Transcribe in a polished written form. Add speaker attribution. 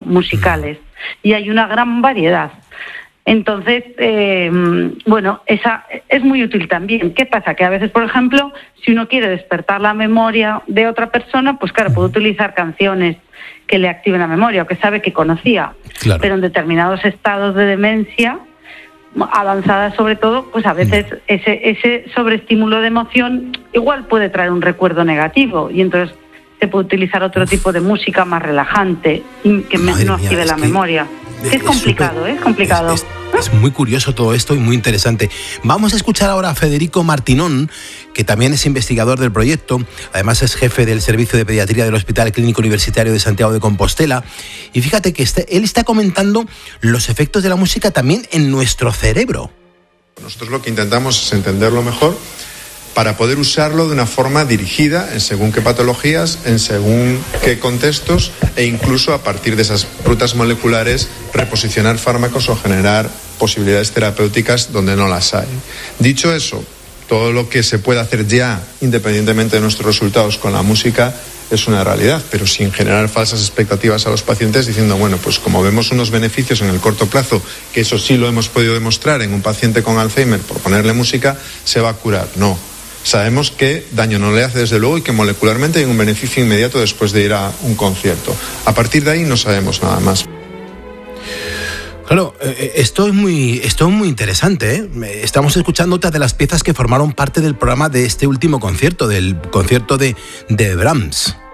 Speaker 1: musicales, y hay una gran variedad. Entonces, esa es muy útil también. ¿Qué pasa? Que a veces, por ejemplo, si uno quiere despertar la memoria de otra persona, pues claro, puede utilizar canciones que le activen la memoria o que sabe que conocía. Claro. Pero en determinados estados de demencia avanzada, sobre todo, pues a veces ese sobreestímulo de emoción igual puede traer un recuerdo negativo, y entonces se puede utilizar otro tipo de música más relajante que no active la memoria. Es complicado, es complicado.
Speaker 2: Es muy curioso todo esto y muy interesante. Vamos a escuchar ahora a Federico Martinón, que también es investigador del proyecto, además es jefe del Servicio de Pediatría del Hospital Clínico Universitario de Santiago de Compostela. Y fíjate que él está comentando los efectos de la música también en nuestro cerebro.
Speaker 3: Nosotros lo que intentamos es entenderlo mejor para poder usarlo de una forma dirigida en según qué patologías, en según qué contextos, e incluso a partir de esas rutas moleculares reposicionar fármacos o generar posibilidades terapéuticas donde no las hay. Dicho eso, todo lo que se puede hacer ya, independientemente de nuestros resultados con la música, es una realidad, pero sin generar falsas expectativas a los pacientes diciendo, bueno, pues como vemos unos beneficios en el corto plazo, que eso sí lo hemos podido demostrar en un paciente con Alzheimer, por ponerle música, se va a curar. No. Sabemos que daño no le hace, desde luego, y que molecularmente hay un beneficio inmediato después de ir a un concierto. A partir de ahí no sabemos nada más.
Speaker 2: Claro, esto es muy interesante, ¿eh? Estamos escuchando otras de las piezas que formaron parte del programa de este último concierto, del concierto de Brahms.